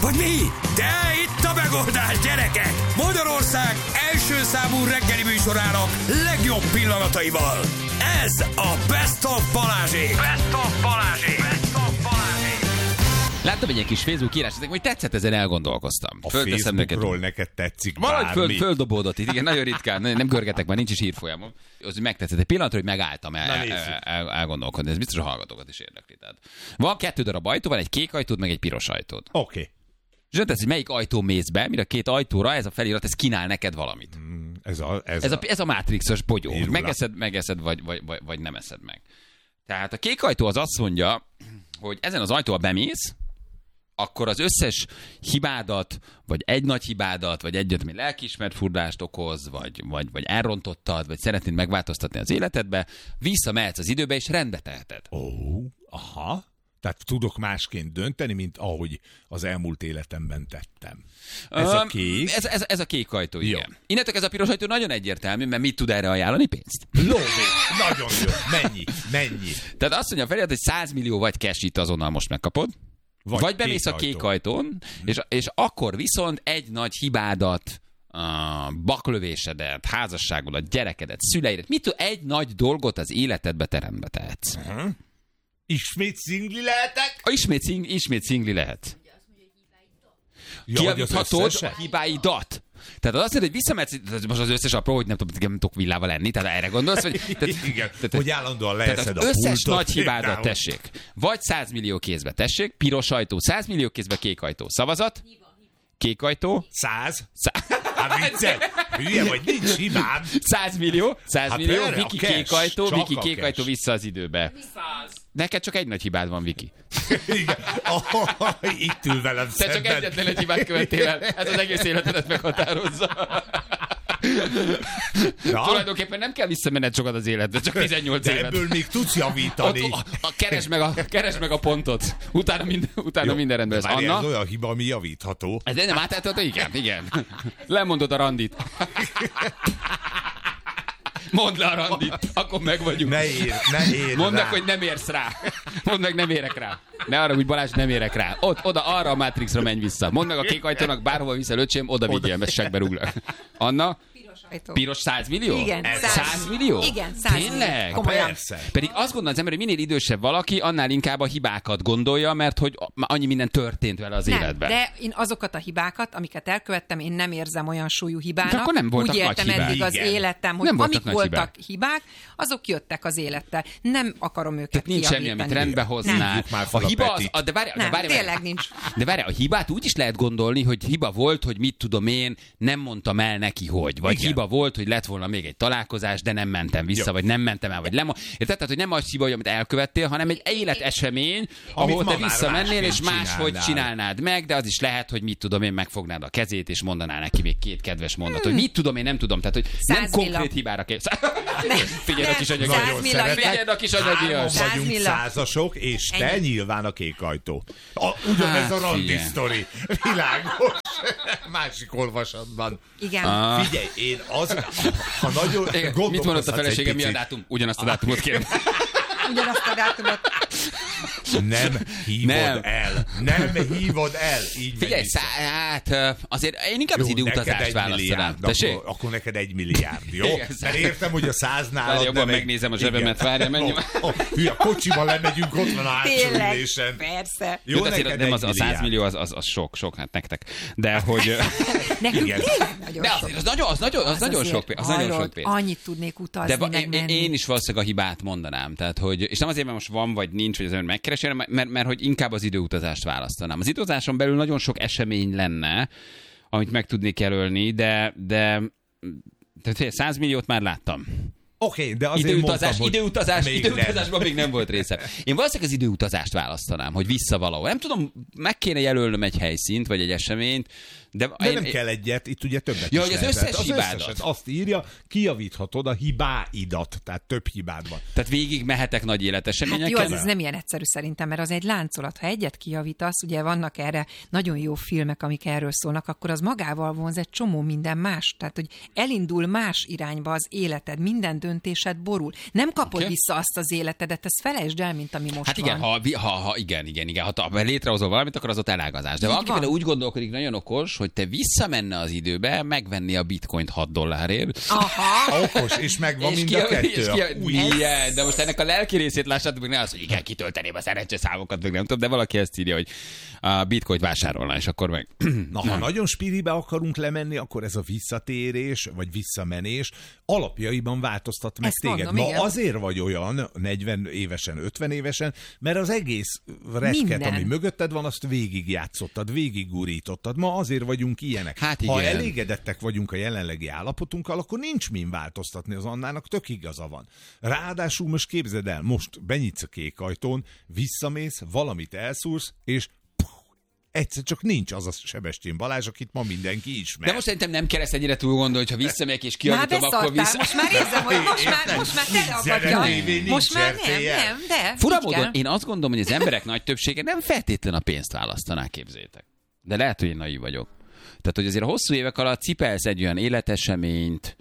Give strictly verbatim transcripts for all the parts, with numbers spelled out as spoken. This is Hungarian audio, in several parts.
Vagy mi? De itt a megoldás, gyerekek! Magyarország első számú reggeli műsorának legjobb pillanataival. Ez a Best of Balázsék! Best of Balázsék! Best of Balázsék! Láttam egy kis Facebook írás, hogy tetszett, ezen elgondolkoztam. A Facebookról neked tetszik valahogy bármi. föl, földobódott itt, igen, nagyon ritkán, nem görgetek, már nincs is hírfolyamom. Az, hogy megtetszett. Egy pillanatra, hogy megálltam el, el, el, elgondolkodni, ez biztos a hallgatókat is érdekli. Tehát van kettő darab ajtó, van egy kék ajtód, meg egy piros ajtód. Oké. Okay. És nem tesz, hogy melyik ajtó mész be, mire a két ajtóra ez a felirat, ez kínál neked valamit. Mm, ez, a, ez, ez, a, a, ez a Matrixos bogyó. Megeszed, megeszed vagy, vagy, vagy, vagy nem eszed meg. Tehát a kék ajtó az azt mondja, hogy ezen az ajtóval bemész, akkor az összes hibádat, vagy egy nagy hibádat, vagy egyet, ami lelkiismert furdást okoz, vagy, vagy, vagy elrontottad, vagy szeretnéd megváltoztatni az életedbe, visszamehetsz az időbe, és rendbe teheted. Ó, oh, aha. Tehát tudok másként dönteni, mint ahogy az elmúlt életemben tettem. Ez a kék? Ez, ez, ez a kék ajtó, igen. Jó. Innentől ez a piros ajtó nagyon egyértelmű, mert mit tud erre ajánlani? Pénzt. Lóvé, nagyon jó. Mennyi, mennyi. Tehát azt mondja a felirat, hogy száz millió vagy cash itt azonnal most megkapod, vagy, vagy bemész a kék ajtón, és, és akkor viszont egy nagy hibádat, a baklövésedet, házasságodat, gyerekedet, szüleidet, mit tud, egy nagy dolgot az életedbe te rendbe tehetsz. Uh-huh. Ismét szingli lehetek? A ismét, szing, ismét szingli lehet. Ja, kiavíthatod a hibáidat. Tehát az azt mondja, hogy visszamehetsz, most az összes apró, hogy nem tudom, nem tudok villával lenni, tehát erre gondolsz? Vagy, tehát, igen, tehát, hogy állandóan leszed a az összes pultot, nagy hibádat tessék. Vagy száz millió kézbe tessék, piros ajtó, száz millió kézbe, kék ajtó. Szavazat? Kék ajtó? Száz? Száz. Hát viccel, hülye vagy, nincs hibám. Száz millió, száz hát millió, Viki kék ajtó, Viki kék cash. ajtó vissza az időbe. Száz. Neked csak egy nagy hibád van, Viki. Igen. Oh, itt ül velem Te szemben. csak egyetlen egy hibát követtél el. Ez az egész életedet meghatározza. Ja. Tulajdonképpen nem kell visszamenned sokat az életbe, csak tizennyolc de évet. ebből még tudsz javítani. Ott, a, a, keresd, meg a, keresd meg a pontot. Utána, mind, utána minden rendben lesz. Anna? Ez olyan hiba, ami javítható. Ez nem átáltató? Igen, igen. Lemondod a randit. Mondd le a randit, akkor meg vagyunk. Ne ér, ne ér Mondd meg, rá. hogy nem érsz rá. Mondd meg, nem érek rá. Ne arra, hogy Balázs, nem érek rá. Ott, oda, arra a Matrixra menj vissza. Mondd meg a kék ajtónak, bárhova viszel, öcsém, oda vigyél, mert segbe rúglak. Anna? Piros száz millió? Igen, száz millió? Igen, száz millió. Tényleg? Komolyan. Persze. Pedig azt gondolom az ember, hogy minél idősebb valaki, annál inkább a hibákat gondolja, mert hogy annyi minden történt vele az Nem, életben. de én azokat a hibákat, amiket elkövettem, én nem érzem olyan súlyú hibának. De akkor nem voltak úgy nagy éltem hibák. eddig az Igen. életem, hogy Nem voltak amik nagy voltak hibák. hibák, azok jöttek az élettel. Nem akarom őket Tehát nincs semmi, kijavítani. amit rendbe hoznál. Hívjuk már A fel a hiba az, Petit. a, de várj, de Nem, várj, tényleg nincs. De várj, a hibát úgy is lehet gondolni, hogy hiba volt, hogy mit tudom én, nem mondtam el neki, hogy. Vagy Igen. hiba volt, hogy lett volna még egy találkozás, de nem mentem vissza, Jó. vagy nem mentem el, vagy nem. Érted? Tehát, hogy nem az hiba, hogy amit elkövettél, hanem egy életesemény, ahol ma te már visszamennél, és másként máshogy csinálnál. csinálnád meg, de az is lehet, hogy mit tudom én, megfognád a kezét, és mondanál neki még két kedves mondatot. Hogy mit tudom én, nem tudom. Tehát, hogy nem Száz konkrét milla. hibára kell. Nem, Figyelj a nem, kis anyagi. száz Nagyon milla, szeretek. Figyelj a kis anyagi. Hárman Száz vagyunk milla. százasok, és te Ennyi. nyilván a kék ajtó. A, ugyanez Hát, a randi figyelj. sztori. Világos. Másik olvasatban. Igen. Ah. Figyelj, én az, ha nagyon Igen, mit gondolkozhatsz mondott a egy feleségem, mi a picit. dátum? Ugyanazt a dátumot kérem. Ugyanazt a dátumot. Nem hívod Nem. el. Nem hívod el. Így Figyelj, megy vissza. szá- hát ö, azért én inkább az Jó, neked időutazást egy választanám. milliárd, Tessék? Akkor, akkor neked egy milliárd, jó? Igen, Mert száz- értem, hogy a száz nálad Várj, jobban nem egy- megnézem a zsebemet, Igen. várjál, menjünk. Ó, ó, hülye, a kocsival lemegyünk, ott van a hátsó Tényleg, ülésen. persze. Jó, Jó, de azért neked nem egy az, a száz milliárd. millió az, az, az sok, sok, hát nektek. De hogy... ö, Nekünk Igen. tényleg nagyon De sok. azért az nagyon, az nagyon, az nagyon azért, sok pénz. Az nagyon hallod, sok pénz. Annyit tudnék utazni, De va- meg én, menni. én is valószínűleg a hibát mondanám. Tehát, hogy, és nem azért, mert most van vagy nincs, vagy az ember megkeresi, hanem mert, mert hogy inkább az időutazást választanám. Az időutazáson belül nagyon sok esemény lenne, amit meg tudnék jelölni, de, de tehát száz milliót már láttam. Oké, okay, de azért Időutazás, mondtam, hogy időutazás, még időutazásban nem. még nem volt része. Én valószínűleg az időutazást választanám, hogy vissza valahol. Nem tudom, meg kéne jelölnöm egy helyszínt, vagy egy eseményt, De, De én, nem én... kell egyet, itt ugye többet ja, is az összes az hibádat. Összeset azt írja, kijavíthatod a hibáidat, tehát több hibád van. Tehát végig mehetek nagy életeseményekkel? Hát jó, ez nem ilyen egyszerű szerintem, mert az egy láncolat. Ha egyet kijavítasz, ugye vannak erre nagyon jó filmek, amik erről szólnak, akkor az magával vonz egy csomó minden más. Tehát, hogy elindul más irányba az életed, minden döntésed borul. Nem kapod okay. vissza azt az életedet, ezt felejtsd el, mint ami most hát igen, van. Ha, ha, ha, igen, igen, igen. Ha, ha létrehozol valamit, akkor az ott elágazás. De valaki például úgy gondolkodik, nagyon okos, hogy te visszamenne az időbe, megvenni a bitcoint hat dollárért. Aha. Okos, és megvan mind a kettő. Igen, de most ennek a lelki részét lássátok, meg ne az, hogy igen, kitölteném a szerencsészámokat, meg nem tudom, de valaki ezt írja, hogy a bitcoint vásárolná, és akkor meg... Na, ha nagyon spiribe akarunk lemenni, akkor ez a visszatérés, vagy visszamenés alapjaiban változtat meg ezt téged. Mondom, Ma igen. azért vagy olyan negyven évesen, ötven évesen, mert az egész retket, ami mögötted van, azt végigjátszottad, végiggurítottad. Ma azért vagyunk ilyenek. Hát ha elégedettek vagyunk a jelenlegi állapotunkkal, akkor nincs min változtatni, az Annának tök igaza van. Ráadásul most képzeld el, most benyitsz a kék ajtón, visszamész, valamit elszúrsz, és egyszer csak nincs az a Sebestyén Balázs, akit ma mindenki ismer. De most szerintem nem kell ezt ennyire túl gondolni, hogy ha visszamegyek és kiavítom, akkor vissza... Most már érzem, hogy most már, most már teleakadja. Most már nem, nem, de... Fura módon, én azt gondolom, hogy az emberek nagy többsége nem feltétlen a pénzt választaná, képzétek. De lehet, hogy én naív vagyok. Tehát, hogy azért a hosszú évek alatt cipelsz egy olyan életeseményt,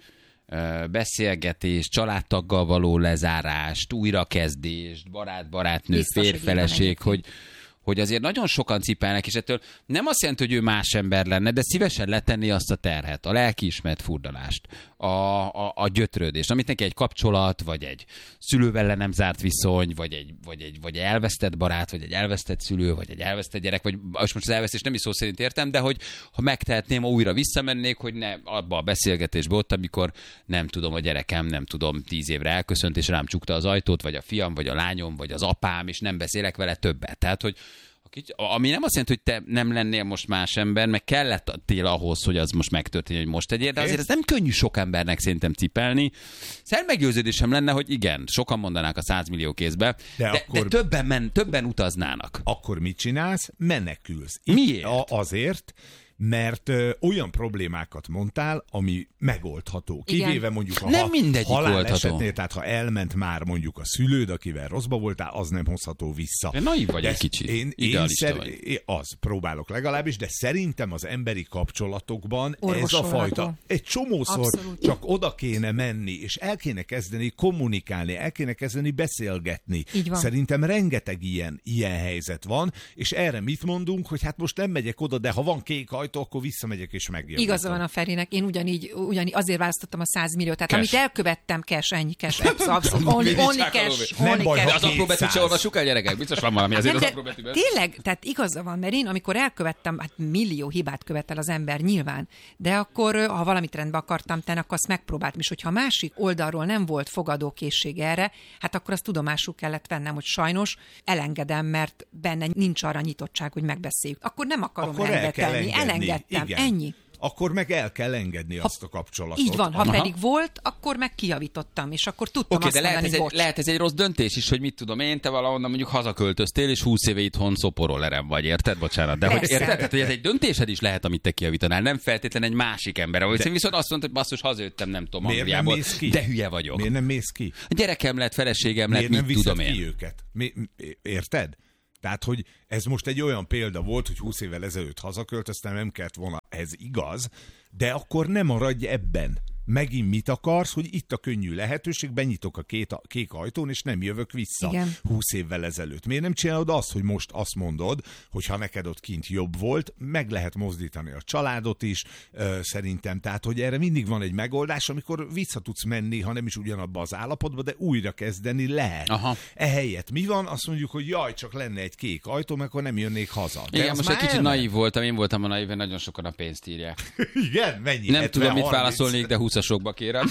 beszélgetés, családtaggal való lezárást, újrakezdést, barát-barátnő, férfeleség, hogy, hogy azért nagyon sokan cipelnek, és ettől nem azt jelenti, hogy ő más ember lenne, de szívesen letenni azt a terhet, a lelkiismert furdalást, a, a, a gyötrődést, amit neki egy kapcsolat, vagy egy szülővel le nem zárt viszony, vagy egy, vagy egy vagy elvesztett barát, vagy egy elvesztett szülő, vagy egy elvesztett gyerek, vagy most az elvesztés nem is szó szerint értem, de hogy ha megtehetném, ha újra visszamennék, hogy ne abba a beszélgetésbe ott, amikor nem tudom, a gyerekem, nem tudom, tíz évre elköszönt, és rám csukta az ajtót, vagy a fiam, vagy a lányom, vagy az apám, és nem beszélek vele többet. Tehát, hogy ami nem azt jelenti, hogy te nem lennél most más ember, meg kellettél ahhoz, hogy az most megtörténjen, hogy most tegyél, de azért ez nem könnyű sok embernek szerintem cipelni. Szerint meggyőződésem lenne, hogy igen, sokan mondanák a száz millió kézbe, de, de, akkor... de többen, men, többen utaznának. Akkor mit csinálsz? Menekülsz. Itt Miért? A, azért, mert ö, olyan problémákat mondtál, ami megoldható. Kivéve igen. mondjuk a nem mindegyik halál esetnél, tehát ha elment már mondjuk a szülőd, akivel rosszba voltál, az nem hozható vissza. De naív vagy de egy kicsit. Én, én szer... vagy. Az, próbálok legalábbis, de szerintem az emberi kapcsolatokban ez a fajta egy csomószor abszolút. Csak oda kéne menni, és el kéne kezdeni kommunikálni, el kéne kezdeni beszélgetni. Szerintem rengeteg ilyen, ilyen helyzet van, és erre mit mondunk, hogy hát most nem megyek oda, de ha van kék ajtó, akkor visszamegyek és megjavítom. Igaza van a Ferinek, én ugyanígy, ugyanígy azért választottam a száz milliót, tehát cash. Amit elkövettem, cash, ennyi cash, abszolút, only, only cash, only baj, cash. De az apró betűt se olvassuk el, gyerekek, biztos van valami azért az apró betűben. Tényleg, tehát igaza van, mert én amikor elkövettem, hát millió hibát követel az ember nyilván, de akkor, ha valamit rendbe akartam tenni, akkor azt megpróbáltam, és hogyha a másik oldalról nem volt fogadókészség erre, hát akkor azt tudomásul kellett vennem, hogy sajnos elengedem, mert benne nincs arra nyitottság, hogy megbeszéljük. Akkor nem akarom akkor rendetelni, elengedtem, igen. ennyi. Akkor meg el kell engedni ha, azt a kapcsolatot. Így van, ha Aha. pedig volt, akkor meg kijavítottam, és akkor tudtam okay, azt de mondani, lehet ez, egy, lehet ez egy rossz döntés is, hogy mit tudom én, te valahonnan mondjuk hazaköltöztél, és húsz éve itthon szoporollerem vagy, érted? Bocsánat. De hogy érted? Tehát, hogy ez egy döntésed is lehet, amit te kijavítanál, nem feltétlen egy másik ember. Ahogy én viszont azt mondta, hogy basszus, hazajöttem, nem tudom, Angliából, de hülye vagyok. Miért nem mész ki? A gyerekem lett, feleségem lett, mit mit tudom én. Ki őket? Mi, érted? Tehát, hogy ez most egy olyan példa volt, hogy húsz évvel ezelőtt hazaköltöztem, nem kellett volna, ez igaz, de akkor nem maradj ebben. Megint mit akarsz, hogy itt a könnyű lehetőség, benyitok a két, kék ajtón, és nem jövök vissza. Igen. húsz évvel ezelőtt. Miért nem csinálod azt, hogy most azt mondod, hogy ha neked ott kint jobb volt, meg lehet mozdítani a családot is, ö, szerintem. Tehát, hogy erre mindig van egy megoldás, amikor vissza tudsz menni, ha nem is ugyanabba az állapotba, de újra kezdeni lehet. Aha. Ehelyett mi van? Azt mondjuk, hogy jaj, csak lenne egy kék ajtó, mert akkor nem jönnék haza. De igen, most egy kicsit naív voltam, én voltam a naív, nagyon sokan a pénzt írják. Igen, mennyi? Nem tudom, mit válaszolnék, de húszasokba kérem.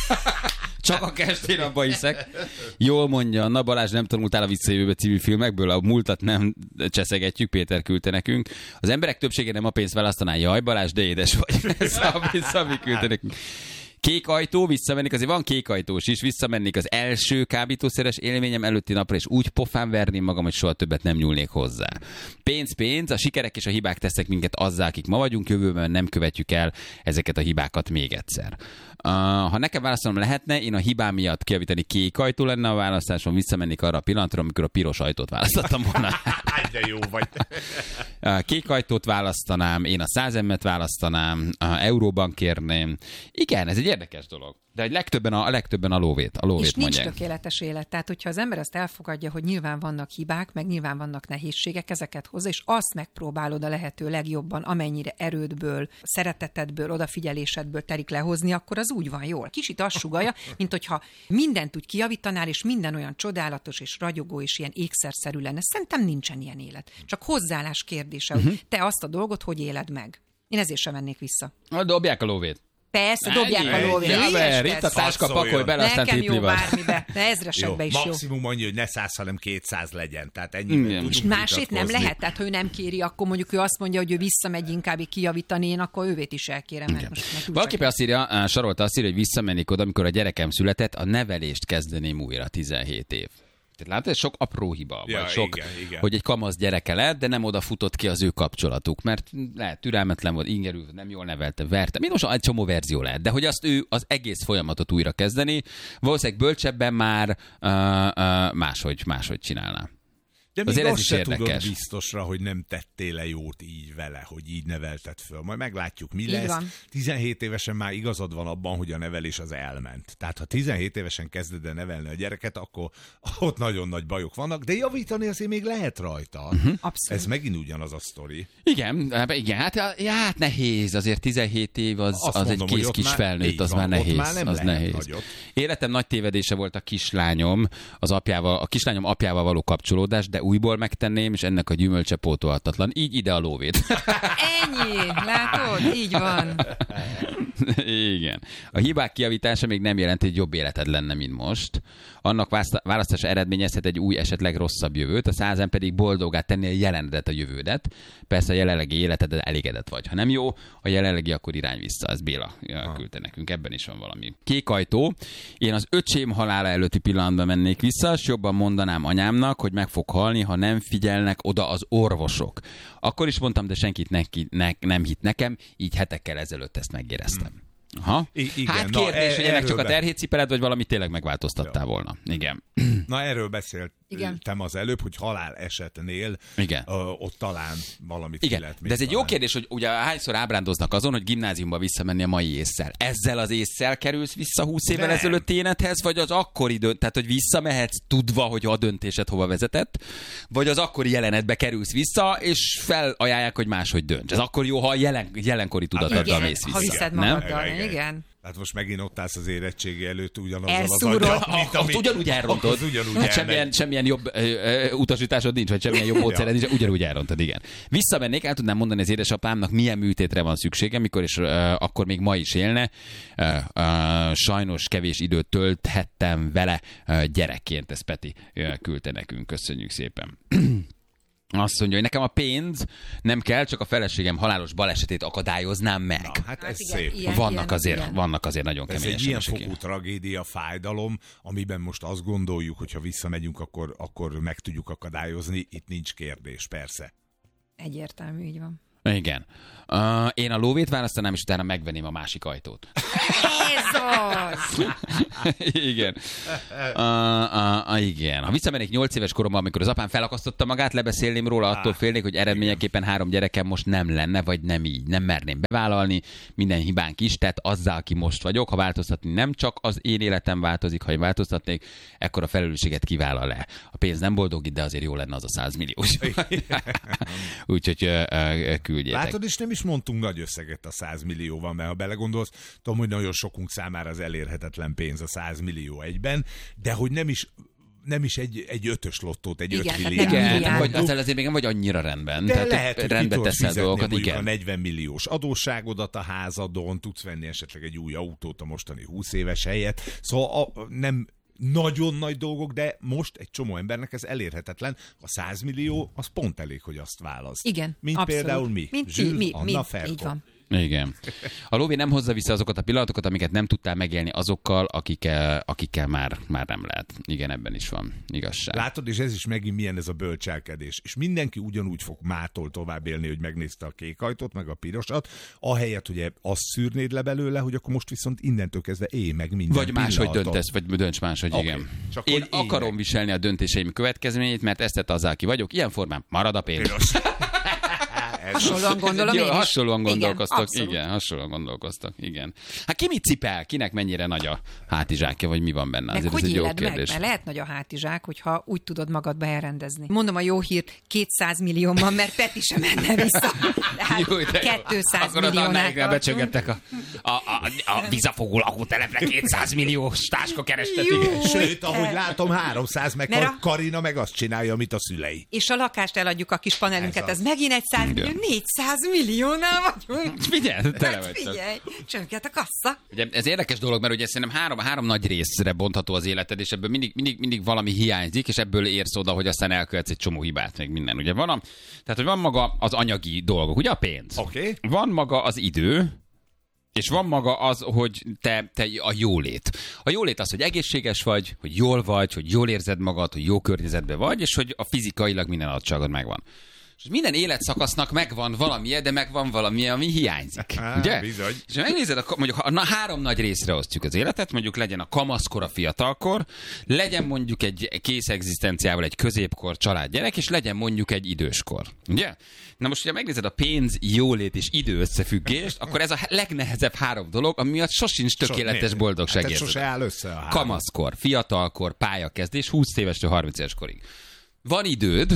Csak a kestén abba hiszek. Jól mondja, Na Balázs, nem tanultál a Visszajövőbe című filmekből, a múltat nem cseszegetjük, Péter küldte nekünk. Az emberek többsége nem a pénzt választaná, jaj Balázs, de édes vagy. Ez a Szabi küldte nekünk. Kék ajtó, visszamennék, azért van kék ajtós is, visszamennék az első kábítószeres élményem előtti napra, és úgy pofán verném magam, hogy soha többet nem nyúlnék hozzá. Pénz, pénz, a sikerek és a hibák tesznek minket azzá, akik ma vagyunk, jövőben nem követjük el ezeket a hibákat még egyszer. Uh, ha nekem választanom lehetne, én a hibám miatt kijavítani kék ajtó lenne a választásom, visszamennék arra a pillanatra, amikor a piros ajtót választottam volna. De jó vagy. Kék ajtót választanám, én a száz em-et választanám, a euróban kérném. Igen, ez egy érdekes dolog. De egy legtöbben a, a legtöbben a lóvét, a lóvét és nincs mondják. tökéletes élet. Tehát, hogyha az ember azt elfogadja, hogy nyilván vannak hibák, meg nyilván vannak nehézségek, ezeket hozza, és azt megpróbálod a lehető legjobban, amennyire erődből, szeretetedből, odafigyelésedből terik lehozni, akkor az úgy van jól. Kicsit azt sugallja, mint hogyha mindent úgy kijavítanál, és minden olyan csodálatos és ragyogó és ilyen ékszerszerű lenne. Szerintem nincsen ilyen élet. Csak hozzáállás kérdése, hogy uh-huh. te azt a dolgot hogy éled meg. Én ezért sem mennék vissza. Dobják a lóvét. Persze, dobják a lóvét. Ja, ver, itt a táska, pakolj bele, aztán nekem tipli jó van. bármibe, de ezresekbe is jó. Maximum annyi, hogy ne száz, hanem kétszáz legyen. Tehát ennyiben és másét nem lehet, tehát ha ő nem kéri, akkor mondjuk ő azt mondja, hogy ő visszamegy inkább kijavítani, én akkor ővét is elkérem. Mert most valaki azt írja, Sarolta azt írja, hogy visszamennék oda, amikor a gyerekem született, a nevelést kezdeném újra, tizenhét év. Tehát látod, ez sok apró hiba, ja, vagy sok, igen, igen. hogy egy kamasz gyereke lett, de nem oda futott ki az ő kapcsolatuk, mert lehet türelmetlen volt, ingerű, nem jól nevelte, verte. Mind most egy csomó verzió lehet, de hogy azt ő az egész folyamatot újra kezdeni, valószínűleg bölcsebben már uh, uh, máshogy, máshogy csinálná. De még azért azt ez is se érdekes. tudod biztosra, hogy nem tettél le jót így vele, hogy így nevelted föl. Majd meglátjuk, mi így lesz. Van. tizenhét évesen már igazad van abban, hogy a nevelés az elment. Tehát ha tizenhét évesen kezded el nevelni a gyereket, akkor ott nagyon nagy bajok vannak, de javítani azért még lehet rajta. Uh-huh. Abszolút. Ez megint ugyanaz a sztori. Igen, igen, hát, ja, hát nehéz, azért tizenhét év az, az mondom, egy kész kis felnőtt, az már nehéz. Már nem az nehéz. Nagyot. Életem nagy tévedése volt a kislányom, az apjával, a kislányom apjával való kapcsolódás, de újból megtenném, és ennek a gyümölcse pótolhatatlan. Így ide a lóvét. Ennyi, látod? Így van. Igen. A hibák kijavítása még nem jelenti, hogy jobb életed lenne, mint most. Annak választása eredményezhet egy új, esetleg rosszabb jövőt, a százan pedig boldogát tenni a jelenedet, a jövődet. Persze a jelenlegi életed elégedett vagy. Ha nem jó, a jelenlegi, akkor irány vissza. Ez Béla küldte nekünk. Ebben is van valami. Kék ajtó. Én az öcsém halála előtti pillanatban mennék vissza, és jobban mondanám anyámnak, hogy meg fog halni, ha nem figyelnek oda az orvosok. Akkor is mondtam, de senkit neki, ne, nem hitt nekem, így hetekkel ezelőtt ezt megéreztem. Aha. I- igen, hát na, kérdés, e- hogy ennek csak be... a terhét cipeled, vagy valami tényleg megváltoztattál ja. volna. Igen. Na erről beszéltem Igen. az előbb, hogy halál esetnél Igen. Uh, ott talán valamit Igen, ki lehet de ez egy jó kérdés, hogy ugye hányszor ábrándoznak azon, hogy gimnáziumba visszamenni a mai ésszel. Ezzel az ésszel kerülsz vissza húsz évvel Nem. ezelőtt énedhez, vagy az akkori dönt, tehát hogy visszamehetsz tudva, hogy a döntésed hova vezetett, vagy az akkori jelenetbe kerülsz vissza, és felajánlják, hogy máshogy dönts. Ez akkor jó, ha a jelen, jelenkori tudatoddal mész vissza. Ha viszed nem? magaddal, igen. igen. Hát most megint ott állsz az érettségi előtt ugyanazzal Elszúrod. az aggyal, mint Azt ugyanúgy elrontod. Az ugyanúgy hát semmilyen, semmilyen jobb ö, ö, utasításod nincs, vagy semmilyen jobb módszered nincs, ugyanúgy elrontod, igen. Visszamennék, el tudnám mondani az édesapámnak, milyen műtétre van szüksége, mikor is ö, akkor még ma is élne. Ö, ö, sajnos kevés időt tölthettem vele ö, gyerekként, ezt Peti ö, küldte nekünk. Köszönjük szépen. Azt mondja, hogy nekem a pénz nem kell, csak a feleségem halálos balesetét akadályoznám meg. Na, hát ez Hát igen, szép. ilyen- Vannak azért, ilyen. vannak azért nagyon Ez kemény egy ilyen esemesek. fokú tragédia, fájdalom, amiben most azt gondoljuk, hogy ha visszamegyünk, akkor, akkor meg tudjuk akadályozni. Itt nincs kérdés, persze. Egyértelmű, így van. Igen. Uh, én a lóvét választanám, és utána megvenném a másik ajtót. Ez az! Igen. Uh, uh, uh, igen. Ha visszamennék nyolc éves koromban, amikor az apám felakasztotta magát, lebeszélném róla, attól félnék, hogy eredményeképpen három gyerekem most nem lenne, vagy nem így. Nem merném bevállalni, minden hibánk is, tehát azzal, aki most vagyok, ha változtatni nem csak az én életem változik, ha én változtatnék, ekkor a felelősséget kivállal le. A pénz nem boldogít, de azért jó lenne az a százmilliós. Úgyhogy uh, uh, küldjétek. Látod, és nem is mondtunk nagy összeget a száz millióval, mert ha belegondolsz, tudom, hogy nagyon sokunk számára az elérhetetlen pénz a száz millió egyben, de hogy nem is nem is egy, egy ötös lottót, egy Igen, öt tehát milliárd. nem Igen, milliárd. vagy azzal azért még nem vagy annyira rendben. De Tehát lehet, hogy rendbe ki tudod teszel fizetni dolgokat, mondjuk igen. a negyven milliós adósságodat a házadon, tudsz venni esetleg egy új autót a mostani húsz éves helyett. Szóval a, nem nagyon nagy dolgok, de most egy csomó embernek ez elérhetetlen. A száz millió, az pont elég, hogy azt választ. Igen, Mint abszolút. például mi. Mint Zsül, mi, mi, Anna, mi. Ferko. Így van. Igen. A lóvé nem hozza vissza azokat a pillanatokat, amiket nem tudtál megélni azokkal, akikkel, akikkel már, már nem lehet. Igen, ebben is van igazság. Látod, és ez is megint milyen ez a bölcselkedés. És mindenki ugyanúgy fog mától tovább élni, hogy megnézte a kék ajtót, meg a pirosat, ahelyett, hogy azt szűrnéd le belőle, hogy akkor most viszont innentől kezdve élj meg minden Vagy máshogy pillanatot. döntesz, vagy dönts máshogy, okay. Igen. Csak Én hogy akarom meg. viselni a döntéseim következményét, mert ezt tette azzal, ki vagyok. Ilyen formán marad a pénz. Hasonlóan gondolom Jó, én is. hasonlóan gondolkoztak, Igen, igen, hasonlóan gondolkoztak, igen. Hát ki mit cipel? Kinek mennyire nagy a hátizsákja, vagy mi van benne? Meg Azért hogy ez egy jó éled meg? kérdés. Mert lehet nagy a hátizsák, hogyha úgy tudod magadba elrendezni. Mondom a jó hírt, kétszáz millió van, mert Peti sem menne vissza. Tehát Jó, de jó. kétszáz Akkor az milliónál Annáiknál becsögettek a, a, a, a vízafogó lakótelepre kétszáz milliós táska kerestet. Jó. Sőt, ahogy látom, háromszáz, meg Mert a... a- Karina meg azt csinálja, amit a szülei. És a lakást eladjuk a kis panelünket, Ez ez, az. megint egy száz millió, Igen. négyszáz milliónál vagyunk. Figyelj, tele Hát vagy csak. figyelj, csökkent a kassa. Ugye ez érdekes dolog, mert ugye szerintem három, három nagy részre bontható az életed, és ebből mindig, mindig, mindig valami hiányzik, és ebből érsz oda, hogy aztán elkövetsz egy csomó hibát, meg minden. Ugye van, a, tehát, hogy van maga az anyagi dolgok, ugye a pénz. Oké. Okay. Van maga az idő, és van maga az, hogy te, te a jólét. A jólét az, hogy egészséges vagy, hogy jól vagy, hogy jól érzed magad, hogy jó környezetben vagy, és hogy a fizikailag minden adottságod megvan. És minden életszakasznak megvan valamilyen, de megvan valamilyen, ami hiányzik. Á, Ugye? bizony. És ha megnézed, a, mondjuk ha na, három nagy részre osztjuk az életet, mondjuk legyen a kamaszkor, a fiatalkor, legyen mondjuk egy kész egzisztenciával egy középkor, családgyerek, és legyen mondjuk egy időskor. Ugye? Na most, ha megnézed a pénz, jólét és idő összefüggést, akkor ez a legnehezebb három dolog, ami miatt sosincs tökéletes So, boldogság hát ez érzet. sose áll össze a három. Kamaszkor, fiatalkor, pályakezdés, húsz évestől harminc éves korig. Van időd,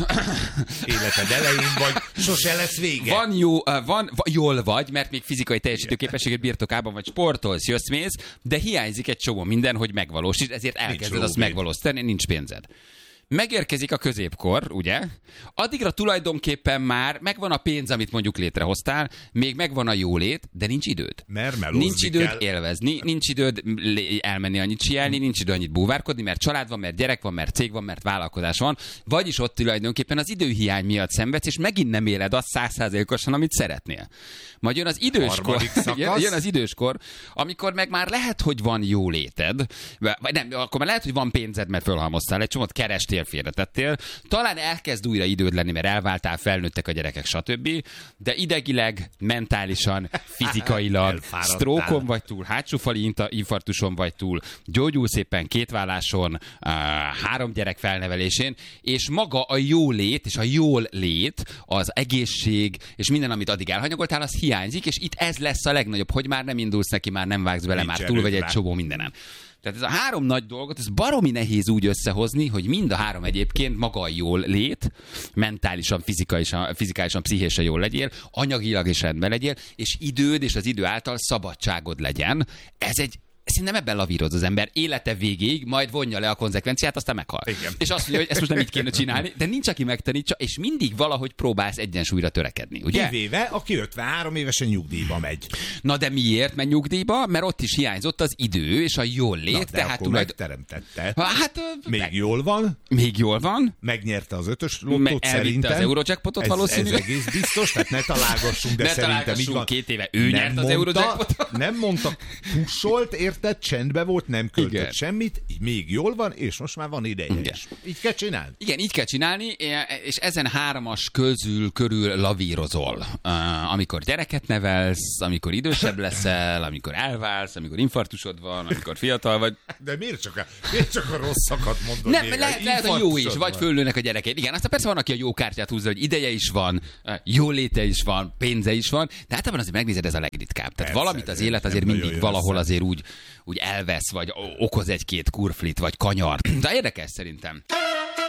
Életed elején vagy, sose lesz vége. van jó, uh, van, van, jól vagy, mert még fizikai teljesítőképességed birtokában vagy, sportolsz, jössz, mész, de hiányzik egy csomó minden, hogy megvalósítsd, ezért elkezded azt lóvé. megvalósítani, nincs pénzed. Megérkezik a középkor, ugye? Addigra tulajdonképpen már megvan a pénz, amit mondjuk létrehoztál, még megvan a jólét, de nincs időd. Mert melózni Nincs időd kell. élvezni, nincs időd lé- elmenni annyit sielni, nincs idő annyit búvárkodni, mert család van, mert gyerek van, mert cég van, mert vállalkozás van, vagyis ott tulajdonképpen az időhiány miatt szenvedsz, és megint nem éled azt száz százalékosan, amit szeretnél. Majd jön az időskor, Harmadik szakasz. jön, jön az időskor, amikor meg már lehet, hogy van jóléted, vagy nem, akkor már lehet, hogy van pénzed, mert fölhalmoztál, egy csomót kerestél, félretettél, talán elkezd újra időd lenni, mert elváltál, felnőttek a gyerekek, stb. De idegileg, mentálisan, fizikailag, Elfáradtál. sztrókon vagy túl, hátsófali inta- infarktuson vagy túl, gyógyulsz éppen kétválláson, uh, három gyerek felnevelésén, és maga a jólét, és a jól lét, az egészség, és minden, amit addig elhanyagoltál, az hiányzik, és itt ez lesz a legnagyobb, hogy már nem indulsz neki, már nem vágsz bele, Nincs már túl vagy erőd egy rá. csomó mindenen. Tehát ez a három nagy dolgot, ez baromi nehéz úgy összehozni, hogy mind a három egyébként maga a jól lét, mentálisan, fizikálisan, fizikálisan pszichésen jól legyél, anyagilag is rendben legyél, és időd és az idő által szabadságod legyen. Ez egy Szerintem ebben lavíroz az ember élete végéig, majd vonja le a konzekvenciát, aztán meghal. Igen. És azt mondja, hogy ezt most nem így kéne csinálni, de nincs, aki megtanítsa, és mindig valahogy próbálsz egyensúlyra törekedni, ugye? Kivéve, aki ötvenhárom évesen nyugdíjba megy. Na de miért megy nyugdíjba? Mert ott is hiányzott az idő és a jól lét, Na, de tehát akkor tulajdon... megteremtette. Hát, ö, Még meg- jól van, még jól van. megnyerte az ötös Me- lottót elvitte szerintem. az Eurojackpotot ez, valószínűleg. Ez egész biztos, tehát ne találgassunk, de Ne szerintem találgassunk, így van. két éve ő nyert az Eurojackpotot. Nem mondta, kussolt, érted, csendbe volt, nem költött Igen. semmit, így még jól van, és most már van ideje Igen. is. Így kell csinálni. Igen, így kell csinálni, és ezen háromas közül körül lavírozol. Uh, amikor gyereket nevelsz, amikor idősebb leszel, amikor elválsz, amikor infarktusod van, amikor fiatal vagy. De miért csak a, miért csak a rosszakat mondod? Nem, néha? lehet, lehet a jó is, Infarktusod vagy van. föllőnek a gyerekét. Igen, aztán persze van, aki a jó kártyát húzza, hogy ideje is van, jó léte is van, pénze is van, de általában azért megnézed, ez a legritkább. Tehát Persze, valamit az ez élet nem azért nagyon mindig jön valahol össze. azért úgy, úgy elvesz, vagy okoz egy-két kurflit, vagy kanyart. De érdekes szerintem.